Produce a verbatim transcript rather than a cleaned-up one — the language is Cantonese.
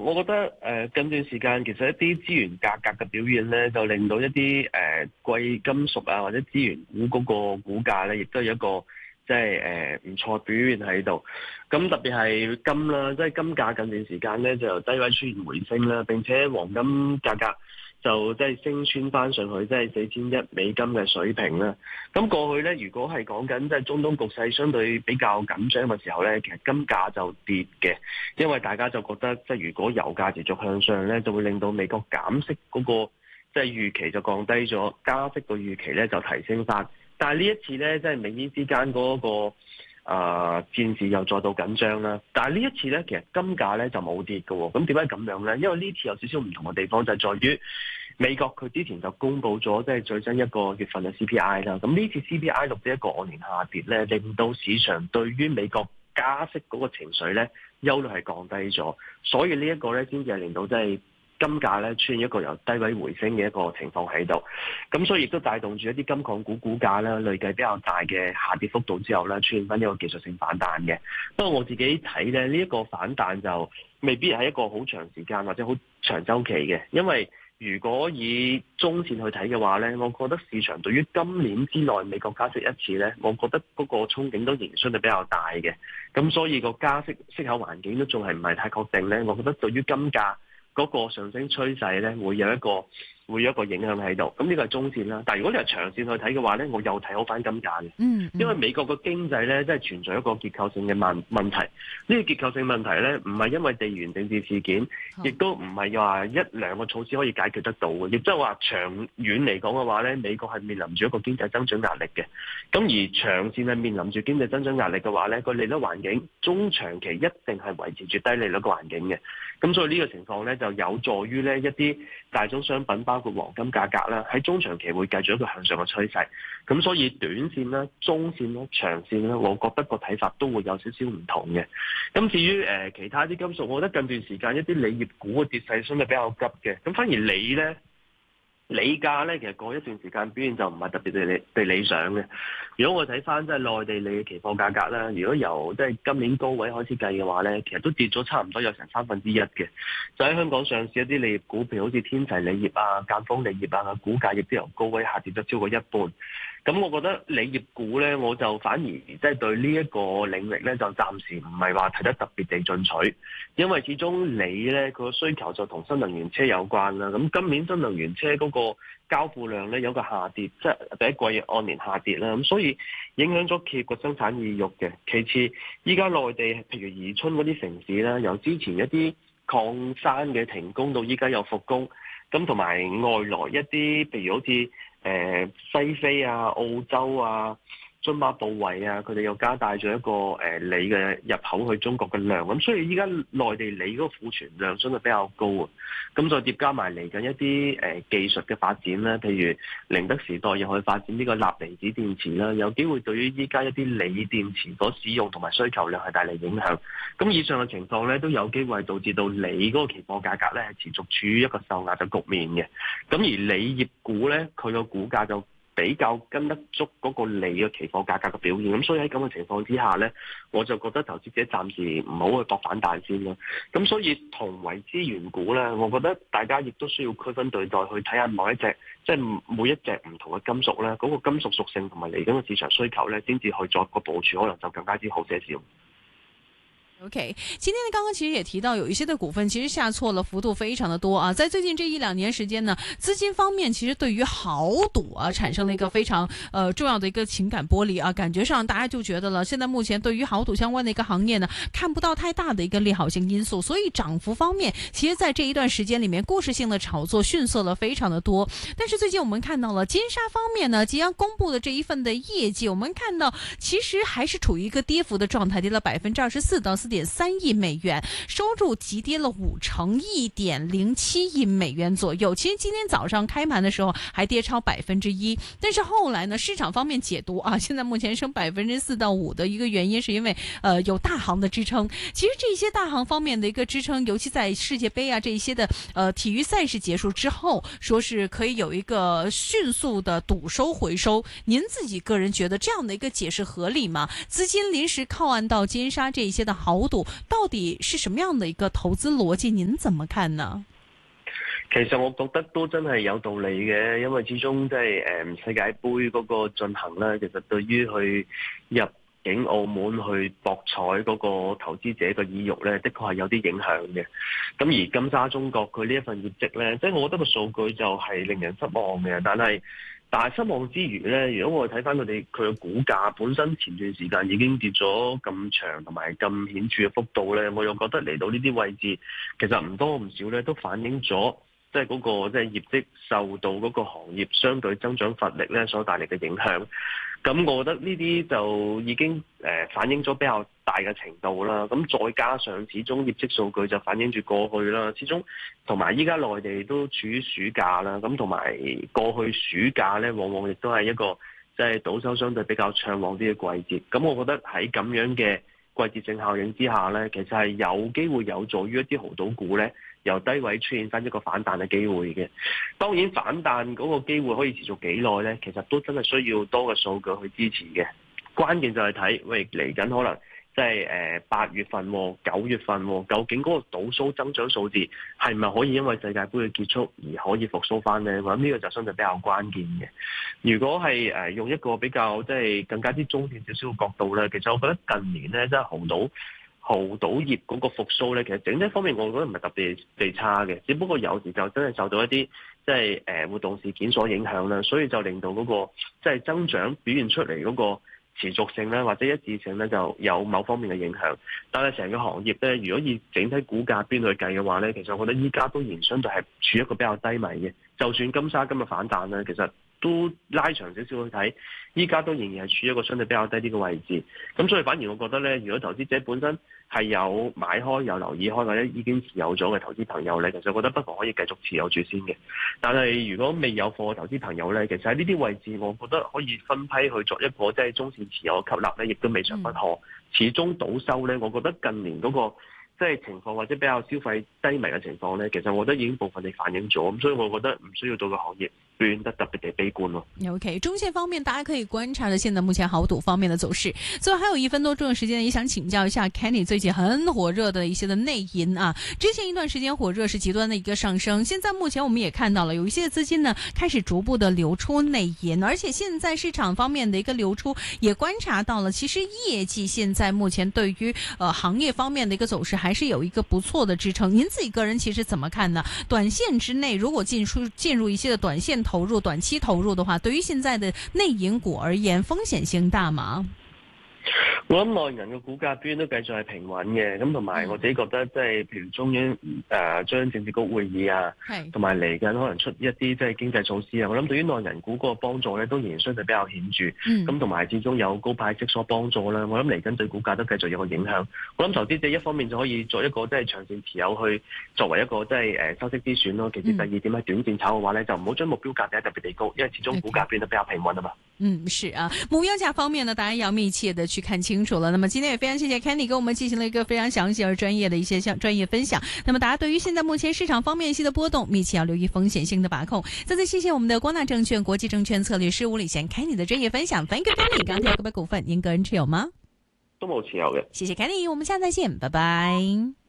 我覺得誒、呃、近段時間其實一啲資源價格嘅表現咧，就令到一啲誒、呃、貴金屬啊或者資源股嗰個股價咧，亦都有一個即係誒唔錯表現喺度。咁特別係金啦，即係金價近段時間咧就由低位出現回升啦，並且黃金價格就即係升穿翻上去，即係四千一美金嘅水平啦。咁過去咧，如果係講緊即係中東局勢相對比較緊張嘅時候咧，其實金價就跌嘅，因為大家就覺得即係如果油價持續向上咧，就會令到美國減息嗰個即係預期就降低咗，加息個預期咧就提升翻。但係呢一次咧，即係美英之間嗰個啊、呃、戰事又再度緊張啦。但係呢一次咧，其實金價咧就冇跌嘅喎。咁點解咁樣咧？因為呢次有少少唔同嘅地方就係在於美國佢之前就公布咗即係最新一個月份嘅 C P I 啦。咁呢次 C P I 錄咗一個按年下跌咧，令到市場對於美國加息嗰個情緒咧憂慮係降低咗。所以呢一個咧先至係令到即係金價咧出現一個由低位回升嘅一個情況喺度，咁所以亦都帶動住一啲金礦股股價咧累計比較大嘅下跌幅度之後咧，出現翻一個技術性反彈嘅。不過我自己睇咧，呢、這、一個反彈就未必係一個好長時間或者好長週期嘅，因為如果以中線去睇嘅話咧，我覺得市場對於今年之內美國加息一次咧，我覺得嗰個憧憬都仍然相對比較大嘅。咁所以個加息息口環境都仲係唔係太確定咧，我覺得對於金價嗰個上升趨勢咧，會有一個會有一個影響喺度。咁呢個係中線啦。但係如果你係長線去睇嘅話咧，我又睇好翻金價嘅。嗯，因為美國個經濟咧，真係存在一個結構性嘅問問題。呢個結構性問題咧，唔係因為地緣政治事件，亦都唔係話一兩個措施可以解決得到嘅。亦即係話長遠嚟講嘅話咧，美國係面臨住一個經濟增長壓力嘅。咁而長線係面臨住經濟增長壓力嘅話咧，個利率環境中長期一定係維持住低利率嘅環境嘅。咁所以呢個情況咧，就有助於咧一啲大宗商品，包括黃金價格啦，喺中長期會繼續一個向上嘅趨勢。咁所以短線啦、中線啦、長線啦，我覺得個睇法都會有少少唔同嘅。咁至於誒、呃、其他啲金屬，我覺得近段時間一啲鋰業股嘅跌勢相對比較急嘅。咁反而鋰咧。鋰價咧，其實過一段時間表現就唔係特別地理地理想嘅。如果我睇翻即係內地鋰嘅期貨價格啦，如果由即係今年高位開始計嘅話咧，其實都跌咗差唔多有成三分之一嘅。就喺香港上市一啲鋰業股，譬如好似天齊鋰業啊、贛鋒鋰業啊，股價亦都由高位下跌咗超過一半。咁我覺得鋰業股咧，我就反而即係對呢一個領域咧，就暫時唔係話睇得特別地進取，因為始終鋰咧個需求就同新能源車有關啦。咁今年新能源車嗰個交付量咧有個下跌，即係第一季按年下跌啦。咁所以影響咗企業個生產意欲嘅。其次，依家內地譬如宜春嗰啲城市啦，由之前一啲礦山嘅停工到依家有復工，咁同埋外來一啲譬如好似誒、呃、西非啊、澳洲啊、津巴布韋啊，佢哋又加大咗一個誒鋰嘅入口去中國嘅量，咁所以依家內地鋰嗰個庫存量相對比較高啊，咁再疊加埋嚟緊一啲誒、呃、技術嘅發展啦，譬如寧德時代又去發展呢個鈉離子電池啦，有機會對於依家一啲鋰電池所使用同埋需求量係帶嚟影響。咁以上嘅情況咧，都有機會係導致到鋰嗰個期貨價格咧係持續處於一個受壓嘅局面嘅。咁而鋰業股咧，佢個股價就比較跟得足嗰個鋰嘅期貨價格嘅表現，咁所以喺咁嘅情況之下咧，我就覺得投資者暫時唔好去搏反彈先咯。咁所以同為資源股咧，我覺得大家亦都需要區分對待，去睇下某一隻，即係每一隻唔同嘅金屬咧，嗰個金屬屬性同埋嚟緊嘅市場需求咧，先至去作個部署，可能就更加之好些少。 OK， 今天呢，剛剛其實也提到有一些的股份其實下挫了幅度非常的多啊，在最近這一兩年時間呢，資金方面其實對於豪賭啊產生了一個非常呃重要的一個情感剝離啊，感覺上大家就覺得了，現在目前對於豪賭相關的一個行業呢，看不到太大的一個利好性因素，所以漲幅方面，其實在這一段時間裏面，故事性的炒作遜色了非常的多。但是最近我們看到了金沙方面呢，即將公布的這一份的業績，我們看到其實還是處於一個跌幅的狀態，跌了百分之二十四到四點三億美元，收入急跌了五成，一點零七億美元左右。其實今天早上開盤的時候還跌超百分之一，但是後來呢，市場方面解讀啊，現在目前升百分之四到五的一個原因，是因為呃有大行的支撐。其實這些大行方面的一個支撐，尤其在世界杯啊這一些的呃體育賽事結束之後，說是可以有一個迅速的賭收回收。您自己個人覺得這樣的一個解釋合理嗎？資金臨時靠岸到金沙這一些的豪豪賭到底是什麼樣的一個投資邏輯？您怎麼看呢？ 其實我覺得都真係有道理嘅，因為始終即係誒世界盃嗰個進行咧，其實對於去入境澳門去博彩嗰個投資者嘅意欲咧，的確係有啲影響嘅。咁而金沙中國佢呢一份業績咧，即係我覺得個數據就係令人失望嘅。但係但係失望之餘咧，如果我哋睇翻佢哋佢嘅股價本身前段時間已經跌咗咁長同埋咁顯著嘅幅度咧，我又覺得嚟到呢啲位置，其實唔多唔少咧都反映咗。即係嗰個即係業績受到嗰個行業相對增長乏力咧所帶嚟嘅影響，咁我覺得呢啲就已經誒反映咗比較大嘅程度啦。咁再加上始終業績數據就反映住過去啦，始終同埋依家內地都處於暑假啦，咁同埋過去暑假咧往往亦都係一個即係賭收相對比較暢旺啲嘅季節。咁我覺得喺咁樣嘅季節性效應之下咧，其實係有機會有助於一啲豪賭股咧由低位出現翻一個反彈嘅機會嘅。當然反彈嗰個機會可以持續幾耐咧，其實都真係需要多嘅數據去支持嘅。關鍵就係睇喂嚟緊可能即係誒八月份、九月份，究竟嗰個賭收增長數字係咪可以因為世界盃嘅結束而可以復甦翻咧？我諗呢個就相對比較關鍵嘅。如果係誒用一個比較即係更加之中線少少嘅角度咧，其實我覺得近年咧即係豪賭。豪賭業嗰個復甦咧，其實整體方面我覺得唔係特別地差嘅，只不過有時就真係受到一啲即係誒活動事件所影響啦，所以就令到嗰個即係增長表現出嚟嗰個持續性咧或者一致性咧就有某方面嘅影響。但係成個行業咧，如果以整體股價邊去計嘅話咧，其實我覺得依家都仍相對係處於一個比較低迷嘅。就算金沙今日反彈咧，其實都拉長少少去睇，依家都仍然係處於一個相對比較低啲嘅位置。咁所以反而我覺得咧，如果投資者本身係有買開有留意開或者已經持有咗嘅投資朋友咧，其實我覺得不妨可以繼續持有住先嘅。但係如果未有貨嘅投資朋友咧，其實喺呢啲位置，我覺得可以分批去作一個即係中線持有嘅吸納咧，亦都未嘗不可。嗯、始終賭收咧，我覺得近年嗰、那個即係情況或者比較消費低迷嘅情況咧，其實我覺得已經部分地反映咗，咁所以我覺得唔需要到個行業變得特別地悲觀咯。 OK， 中線方面大家可以觀察的，現在目前豪賭方面的走勢。最後還有一分多鐘的時間，也想請教一下 Kenny 最近很火熱的一些的內銀啊。之前一段時間火熱是極端的一個上升，現在目前我們也看到了有一些資金呢開始逐步的流出內銀，而且現在市場方面的一個流出也觀察到了，其實業績現在目前對於呃行業方面的一個走勢還是有一個不錯的支撐。您自己個人其實怎麼看呢？短線之內如果進出進入一些的短線投入、短期投入的話，對於現在的內銀股而言，風險性大嗎？ 我諗內銀嘅股價邊都繼續係平穩嘅，咁同埋我自己覺得即係譬如中央誒將政治局會議啊，同埋嚟緊可能出一啲即係經濟措施啊，我諗對於內銀股嗰個幫助咧都仍然相對比較顯著，咁同埋始終有高派息所幫助啦，我諗嚟緊對股價都繼續有個影響。我諗投資者一方面就可以做一個即係長線持有去作為一個即係誒收息之選咯。其次第二點喺短線炒嘅話咧，就唔好將目標價定得特別地高，因為始終股價變得比較平穩啊嘛。嗯， 是啊，目標價方面呢，大家要密切的去看清楚了。那麼今天也非常謝謝 Kenny 給我們進行了一個非常詳細而專業的一些專業分享。那麼大家對於現在目前市場方面一些的波動，密切要留意風險性的把控。再次謝謝我們的光大證券國際證券策略師吳禮賢 Kenny 的專業分享。Thank you Kenny，剛才有個股份您個人持有嗎？ 都冇持有嘅。 謝謝 Kenny，我們下次再見，拜拜。